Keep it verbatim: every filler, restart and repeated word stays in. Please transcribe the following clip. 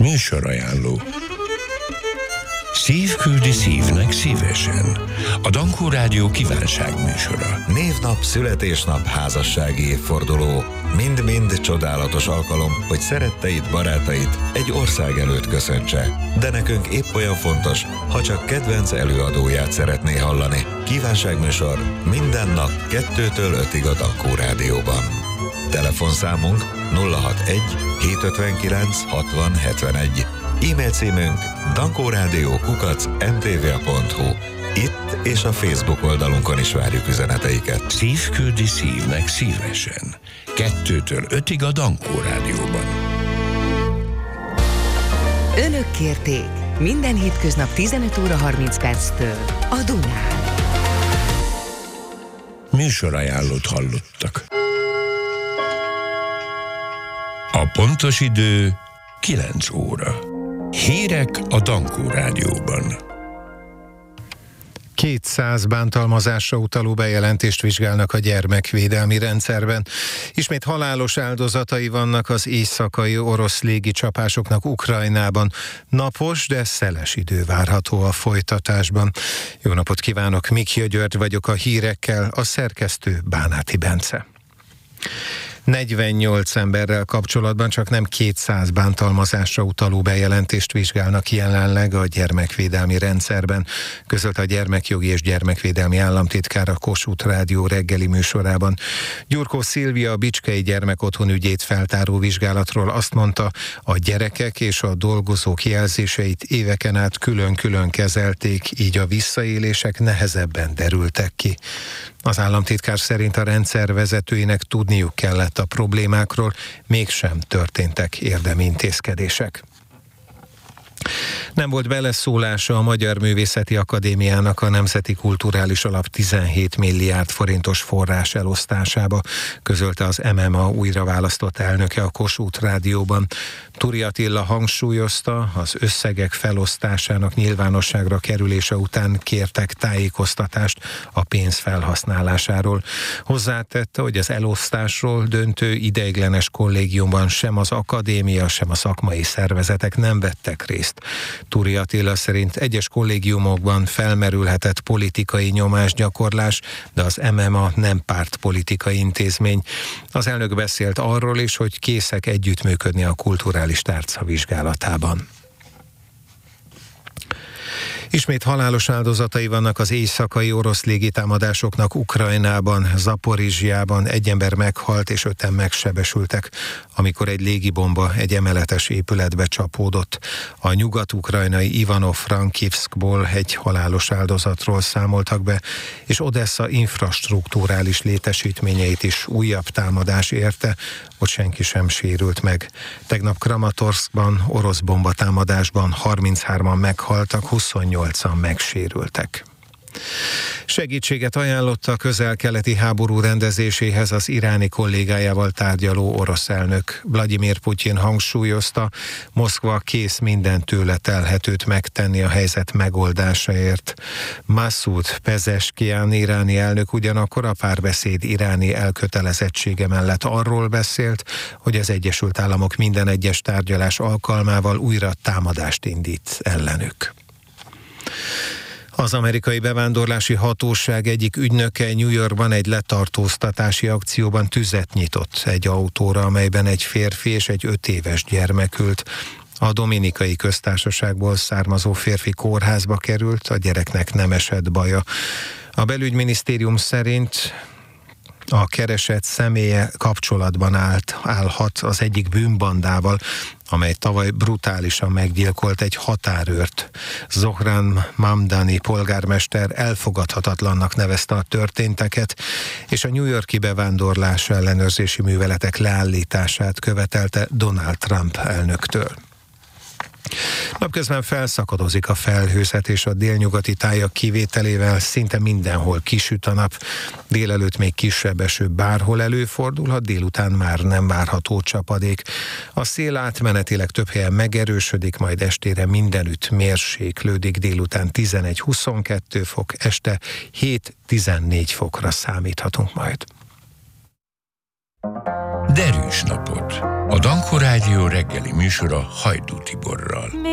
Műsorajánló. Szív küldi szívnek szívesen. A Dankó Rádió kívánságműsora. Névnap, születésnap, házassági évforduló. Mind-mind csodálatos alkalom, hogy szeretteid, barátaid egy ország előtt köszöntse. De nekünk épp olyan fontos, ha csak kedvenc előadóját szeretné hallani. Kívánságműsor minden nap kettőtől ötig a Dankó Rádióban. Telefonszámunk nulla hatvanegy hétszázötvenkilenc hatvan hetvenegy. E-mail címünk dankórádió kukac em té vé pont hu. Itt és a Facebook oldalunkon is várjuk üzeneteiket. Szív küldi szívnek szívesen. Kettőtől ötig a Dankó Rádióban. Önök kérték minden hétköznap tizenöt óra harminc perctől a Dunán. Műsorajánlót hallottak. A pontos idő kilenc óra. Hírek a Dankó Rádióban. kétszáz bántalmazásra utaló bejelentést vizsgálnak a gyermekvédelmi rendszerben. Ismét halálos áldozatai vannak az éjszakai orosz légicsapásoknak Ukrajnában. Napos, de szeles idő várható a folytatásban. Jó napot kívánok, Mikja György vagyok a hírekkel, a szerkesztő Bánáti Bence. negyvennyolc emberrel kapcsolatban csak nem kétszáz bántalmazásra utaló bejelentést vizsgálnak jelenleg a gyermekvédelmi rendszerben, közölte a Gyermekjogi és Gyermekvédelmi Államtitkár a Kossuth Rádió reggeli műsorában. Gyurkó Szilvia a Bicskei Gyermekotthon ügyét feltáró vizsgálatról azt mondta, a gyerekek és a dolgozók jelzéseit éveken át külön-külön kezelték, így a visszaélések nehezebben derültek ki. Az államtitkár szerint a rendszer vezetőinek tudniuk kellett a problémákról, mégsem történtek érdemi intézkedések. Nem volt beleszólása a Magyar Művészeti Akadémiának a Nemzeti Kulturális Alap tizenhét milliárd forintos forrás elosztásába, közölte az em em á újraválasztott elnöke a Kossuth Rádióban. Turi Attila hangsúlyozta, az összegek felosztásának nyilvánosságra kerülése után kértek tájékoztatást a pénz felhasználásáról. Hozzátette, hogy az elosztásról döntő ideiglenes kollégiumban sem az akadémia, sem a szakmai szervezetek nem vettek részt. Turi Attila szerint egyes kollégiumokban felmerülhetett politikai nyomásgyakorlás, de az em em á nem pártpolitikai intézmény. Az elnök beszélt arról is, hogy készek együttműködni a kulturális tárca vizsgálatában. Ismét halálos áldozatai vannak az éjszakai orosz légitámadásoknak Ukrajnában, Zaporizsjában. Egy ember meghalt és öten megsebesültek, amikor egy légibomba egy emeletes épületbe csapódott. A nyugat-ukrajnai Ivano-Frankivskból egy halálos áldozatról számoltak be, és Odessa infrastrukturális létesítményeit is újabb támadás érte, ott senki sem sérült meg. Tegnap Kramatorszkban orosz bombatámadásban harminchárman meghaltak, huszonnyolcan megsérültek. Segítséget ajánlotta a közel-keleti háború rendezéséhez az iráni kollégájával tárgyaló orosz elnök. Vladimir Putyin hangsúlyozta, Moszkva kész minden tőle telhetőt megtenni a helyzet megoldásáért. Masoud Pezeshkian iráni elnök ugyanakkor a párbeszéd iráni elkötelezettsége mellett arról beszélt, hogy az Egyesült Államok minden egyes tárgyalás alkalmával újra támadást indít ellenük. Az amerikai bevándorlási hatóság egyik ügynöke New Yorkban egy letartóztatási akcióban tüzet nyitott egy autóra, amelyben egy férfi és egy öt éves gyermek ült. A Dominikai Köztársaságból származó férfi kórházba került, a gyereknek nem esett baja. A belügyminisztérium szerint a keresett személye kapcsolatban állt, állhat az egyik bűnbandával, amely tavaly brutálisan meggyilkolt egy határőrt. Zohran Mamdani polgármester elfogadhatatlannak nevezte a történteket, és a New York-i bevándorlás ellenőrzési műveletek leállítását követelte Donald Trump elnöktől. Napközben felszakadozik a felhőzet, és a délnyugati tájak kivételével szinte mindenhol kisüt a nap. Délelőtt még kisebb eső bárhol előfordulhat, délután már nem várható csapadék. A szél átmenetileg több helyen megerősödik, majd estére mindenütt mérséklődik, délután tizenegy-huszonkettő fok, este hét-tizennégy fokra számíthatunk majd. Derűs napot! A Dankó Rádió reggeli műsora Hajdú Tiborral.